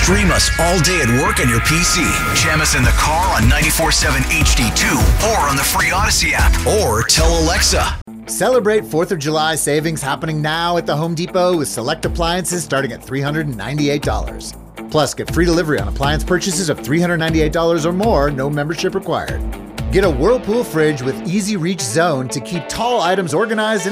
Stream us all day at work on your PC. Jam us in the car on 94.7 HD2 or on the free Odyssey app. Or tell Alexa. Celebrate 4th of July savings happening now at the Home Depot with select appliances starting at $398. Plus, get free delivery on appliance purchases of $398 or more, no membership required. Get a Whirlpool fridge with Easy Reach Zone to keep tall items organized and